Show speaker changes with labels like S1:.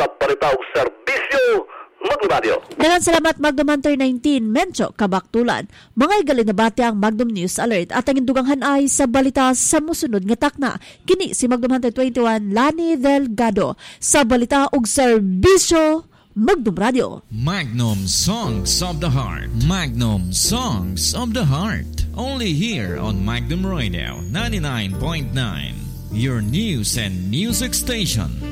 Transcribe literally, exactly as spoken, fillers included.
S1: sa balita ug serbisyo Magnum Radio.
S2: Daghang salamat Magnum Hunter nineteen Mencho Kabaktulan. Mga igaling na bati ang Magnum News Alert at ang indugangan ay sa balita sa musunod nga takna. Kini si Magnum Hunter twenty-one Lani Delgado sa balita ug serbisyo Magnum Radio.
S3: Magnum Songs of the Heart. Magnum Songs of the Heart. Only here on Magnum Radio ninety-nine point nine. Your news and music station.